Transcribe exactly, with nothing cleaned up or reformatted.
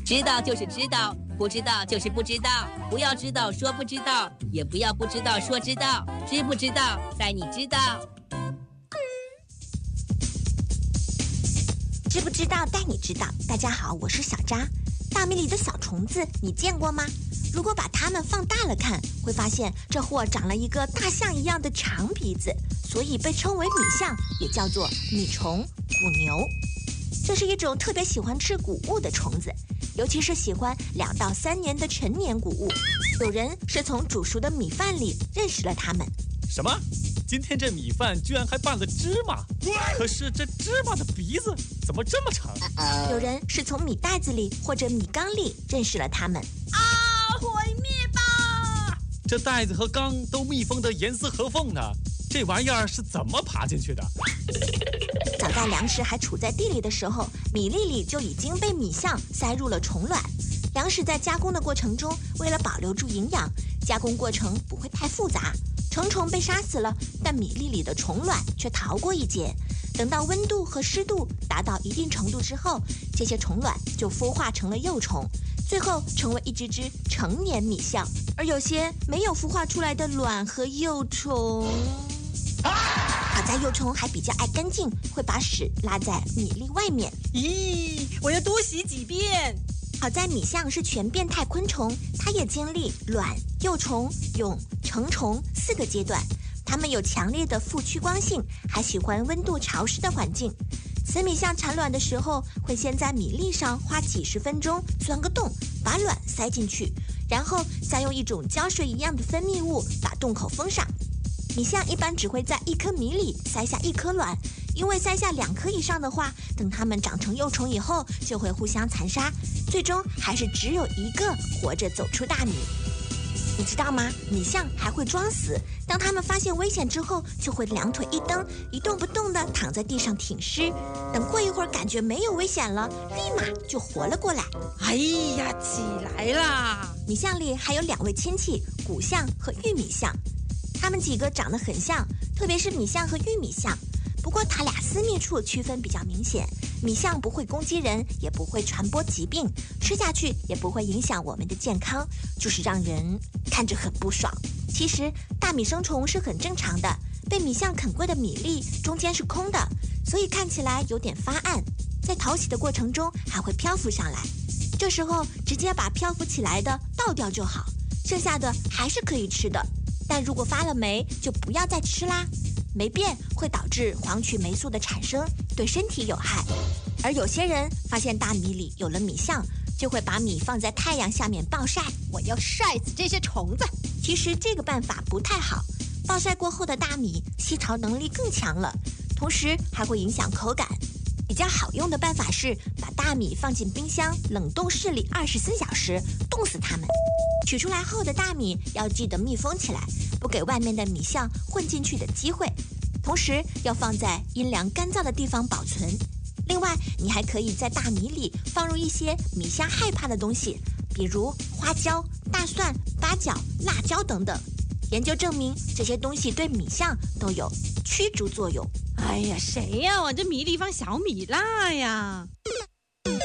知道就是知道，不知道就是不知道。不要知道说不知道，也不要不知道说知道。知不知道，在你知道。 知不知道，带你知道。大家好，我是小扎。大米里的小虫子，你见过吗？如果把它们放大了看，会发现这货长了一个大象一样的长鼻子，所以被称为米象，也叫做米虫、谷牛。这是一种特别喜欢吃谷物的虫子，尤其是喜欢两到三年的成年谷物。有人是从煮熟的米饭里认识了它们。 什么？今天这米饭居然还拌了芝麻？可是这芝麻的鼻子怎么这么长？ 有人是从米袋子里或者米缸里认识了它们。 啊！毁灭吧！ 这袋子和缸都密封得严丝合缝呢，这玩意儿是怎么爬进去的？ 早在粮食还处在地里的时候，米粒里就已经被米象塞入了虫卵。粮食在加工的过程中，为了保留住营养，加工过程不会太复杂。成虫被杀死了，但米粒里的虫卵却逃过一劫。等到温度和湿度达到一定程度之后，这些虫卵就孵化成了幼虫，最后成为一只只成年米象。而有些没有孵化出来的卵和幼虫，好在幼虫还比较爱干净，会把屎拉在米粒外面。 咦，我要多洗几遍。 好在米象是全变态昆虫，它也经历卵、幼虫、蛹、成虫四个阶段。它们有强烈的富趋光性，还喜欢温度潮湿的环境。雌米象产卵的时候，会先在米粒上花几十分钟钻个洞，把卵塞进去，然后再用一种胶水一样的分泌物把洞口封上。米象一般只会在一颗米里塞下一颗卵，因为塞下两颗以上的话，等它们长成幼虫以后，就会互相残杀，最终还是只有一个活着走出大米。你知道吗？米象还会装死，当它们发现危险之后，就会两腿一蹬，一动不动地躺在地上挺尸。等过一会儿感觉没有危险了，立马就活了过来。 哎呀，起来啦！ 米象里还有两位亲戚，谷象和玉米象。它们几个长得很像，特别是米象和玉米象。不过它俩私密处区分比较明显，米象不会攻击人，也不会传播疾病，吃下去也不会影响我们的健康，就是让人看着很不爽。其实大米生虫是很正常的，被米象啃过的米粒中间是空的，所以看起来有点发暗，在淘洗的过程中还会漂浮上来。这时候直接把漂浮起来的倒掉就好，剩下的还是可以吃的。但如果发了霉，就不要再吃啦。霉变会导致黄曲霉素的产生，对身体有害。而有些人发现大米里有了米象，就会把米放在太阳下面暴晒。 我要晒死这些虫子。 其实这个办法不太好，暴晒过后的大米吸潮能力更强了，同时还会影响口感。比较好用的办法是把大米放进冰箱冷冻室里二十四小时，冻死它们。取出来后的大米要记得密封起来，不给外面的米象混进去的机会。同时要放在阴凉干燥的地方保存。另外，你还可以在大米里放入一些米象害怕的东西，比如花椒、大蒜、八角、辣椒等等。研究证明，这些东西对米象都有驱逐作用。 哎呀，谁呀、往这米里放小米辣呀？